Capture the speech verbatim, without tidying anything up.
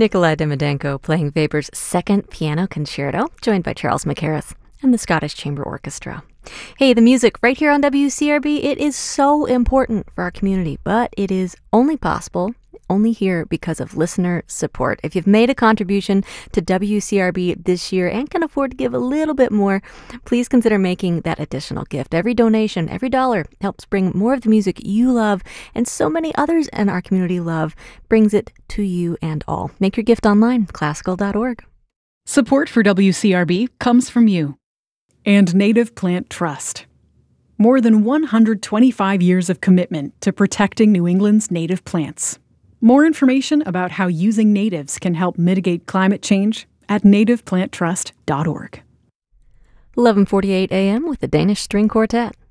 Nikolai Demidenko playing Weber's Second Piano Concerto, joined by Charles Mackerras and the Scottish Chamber Orchestra. Hey, the music right here on W C R B, it is so important for our community, but it is only possible, only here because of listener support. If you've made a contribution to W C R B this year and can afford to give a little bit more, please consider making that additional gift. Every donation, every dollar helps bring more of the music you love and so many others in our community love, brings it to you and all. Make your gift online, classical dot org. Support for W C R B comes from you and Native Plant Trust. More than one hundred twenty-five years of commitment to protecting New England's native plants. More information about how using natives can help mitigate climate change at native plant trust dot org. eleven forty-eight a.m. with the Danish String Quartet.